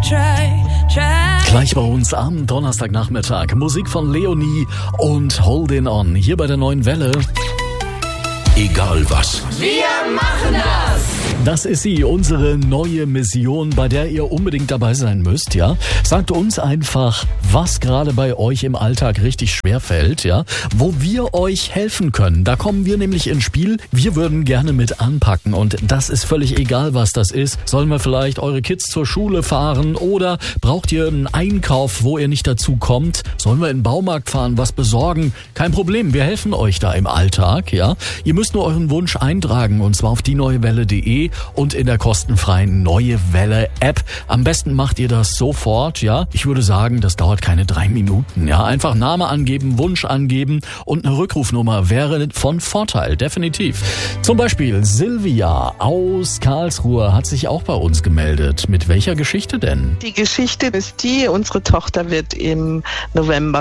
Gleich bei uns am Donnerstagnachmittag Musik von Leonie und Holding On hier bei der Neuen Welle. Egal was. Wir machen das! Das ist sie, unsere neue Mission, bei der ihr unbedingt dabei sein müsst, ja. Sagt uns einfach, was gerade bei euch im Alltag richtig schwer fällt, ja. Wo wir euch helfen können. Da kommen wir nämlich ins Spiel. Wir würden gerne mit anpacken und das ist völlig egal, was das ist. Sollen wir vielleicht eure Kids zur Schule fahren oder braucht ihr einen Einkauf, wo ihr nicht dazu kommt? Sollen wir in den Baumarkt fahren, was besorgen? Kein Problem, wir helfen euch da im Alltag, ja. Ihr müsst nur euren Wunsch eintragen und zwar auf dieneuewelle.de und in der kostenfreien Neue Welle App. Am besten macht ihr das sofort, ja. Ich würde sagen, das dauert keine 3 Minuten, ja. Einfach Name angeben, Wunsch angeben und eine Rückrufnummer wäre von Vorteil, definitiv. Zum Beispiel Silvia aus Karlsruhe hat sich auch bei uns gemeldet. Mit welcher Geschichte denn? Die Geschichte ist die, unsere Tochter wird im November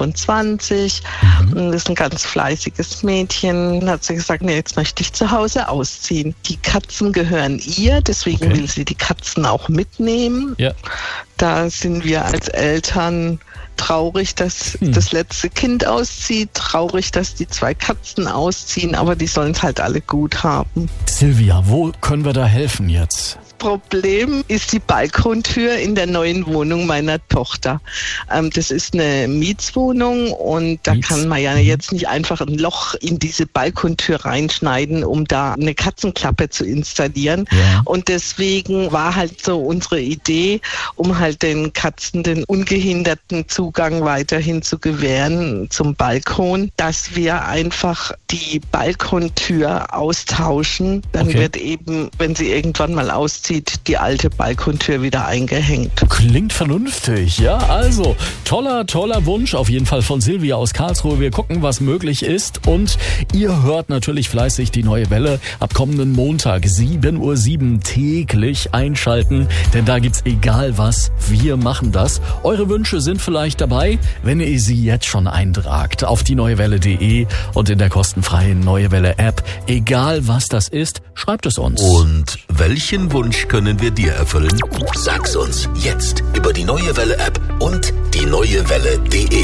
25. Das ist ein ganz fleißiges Mädchen. Dann hat sie gesagt, nee, jetzt möchte ich zu Hause ausziehen. Die Katzen gehören ihr, deswegen will sie die Katzen auch mitnehmen. Ja. Da sind wir als Eltern traurig, dass das letzte Kind auszieht, traurig, dass die 2 Katzen ausziehen, aber die sollen es halt alle gut haben. Silvia, wo können wir da helfen jetzt? Problem ist die Balkontür in der neuen Wohnung meiner Tochter. Das ist eine Mietswohnung und da kann man ja jetzt nicht einfach ein Loch in diese Balkontür reinschneiden, um da eine Katzenklappe zu installieren. Ja. Und deswegen war halt so unsere Idee, um halt den Katzen den ungehinderten Zugang weiterhin zu gewähren zum Balkon, dass wir einfach die Balkontür austauschen. Dann wird eben, wenn sie irgendwann mal auszieht, die alte Balkontür wieder eingehängt. Klingt vernünftig, ja. Also, toller Wunsch auf jeden Fall von Silvia aus Karlsruhe. Wir gucken, was möglich ist und ihr hört natürlich fleißig die Neue Welle ab kommenden Montag 7:07 Uhr täglich einschalten, denn da gibt's egal was, wir machen das. Eure Wünsche sind vielleicht dabei, wenn ihr sie jetzt schon eintragt auf dieneuewelle.de und in der kostenfreien Neue Welle App. Egal was das ist, schreibt es uns. Und welchen Wunsch können wir dir erfüllen? Sag's uns jetzt über die Neue Welle App und dieneuewelle.de.